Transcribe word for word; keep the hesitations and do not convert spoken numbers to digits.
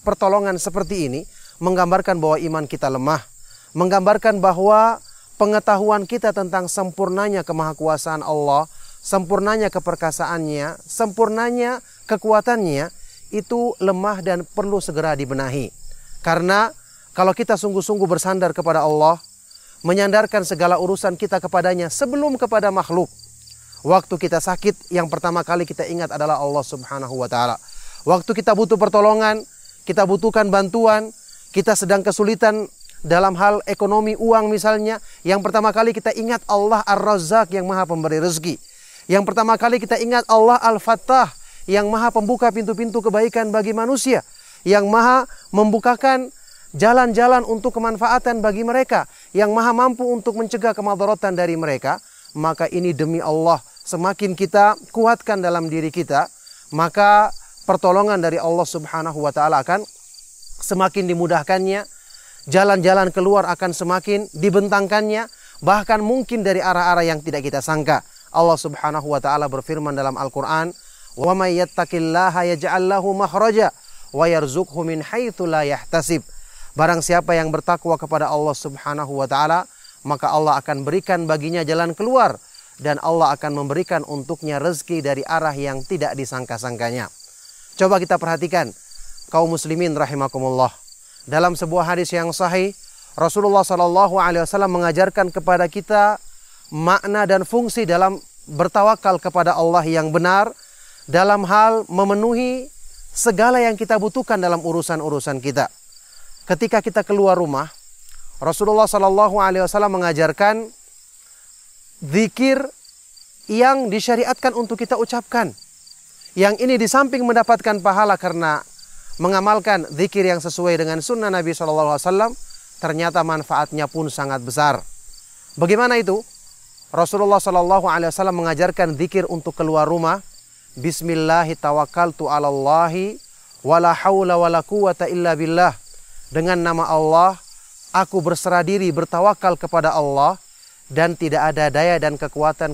pertolongan seperti ini menggambarkan bahwa iman kita lemah, menggambarkan bahwa pengetahuan kita tentang sempurnanya kemahakuasaan Allah, sempurnanya keperkasaannya, sempurnanya kekuatannya itu lemah dan perlu segera dibenahi. Karena kalau kita sungguh-sungguh bersandar kepada Allah, menyandarkan segala urusan kita kepadanya sebelum kepada makhluk, waktu kita sakit yang pertama kali kita ingat adalah Allah Subhanahu wa taala. Waktu kita butuh pertolongan, kita butuhkan bantuan, kita sedang kesulitan dalam hal ekonomi uang misalnya, yang pertama kali kita ingat Allah Ar-Razzaq yang maha pemberi rezeki. Yang pertama kali kita ingat Allah Al-Fattah yang maha pembuka pintu-pintu kebaikan bagi manusia, yang maha membukakan jalan-jalan untuk kemanfaatan bagi mereka, yang maha mampu untuk mencegah kemadaratan dari mereka. Maka ini demi Allah, semakin kita kuatkan dalam diri kita, maka pertolongan dari Allah Subhanahu wa taala akan semakin dimudahkannya, jalan-jalan keluar akan semakin dibentangkannya, bahkan mungkin dari arah-arah yang tidak kita sangka. Allah Subhanahu wa taala berfirman dalam Al-Qur'an, "Wa may yattaqillaha yaj'al lahu makhraja wa yarzuqhu min haitsu la yahtasib." Barang siapa yang bertakwa kepada Allah Subhanahu wa taala, maka Allah akan berikan baginya jalan keluar dan Allah akan memberikan untuknya rezeki dari arah yang tidak disangka-sangkanya. Coba kita perhatikan, kaum muslimin rahimakumullah. Dalam sebuah hadis yang sahih, Rasulullah shallallahu alaihi wasallam mengajarkan kepada kita makna dan fungsi dalam bertawakal kepada Allah yang benar, dalam hal memenuhi segala yang kita butuhkan dalam urusan-urusan kita. Ketika kita keluar rumah, Rasulullah shallallahu alaihi wasallam mengajarkan zikir yang disyariatkan untuk kita ucapkan. Yang ini di samping mendapatkan pahala karena mengamalkan zikir yang sesuai dengan sunnah Nabi shallallahu alaihi wasallam, ternyata manfaatnya pun sangat besar. Bagaimana itu? Rasulullah shallallahu alaihi wasallam mengajarkan zikir untuk keluar rumah. Bismillahi tawakkaltu ala Allahi wala haula wala quwata illa billah. Dengan nama Allah, aku berserah diri bertawakal kepada Allah dan tidak ada daya dan kekuatan